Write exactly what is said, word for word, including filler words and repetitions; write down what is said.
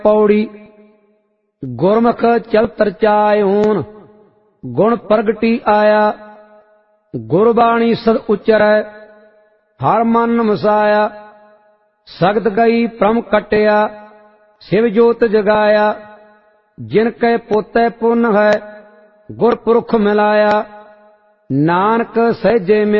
पौड़ी। गुरमुख चलत रचाए ऊन गुण प्रगटी आया। गुरबाणी सद उचरै हर मन मसाया। सगत गई प्रम कटिया शिव जोत जगाया। जिनके पोते पुन है गुरपुरख मिलाया। नानक सहजे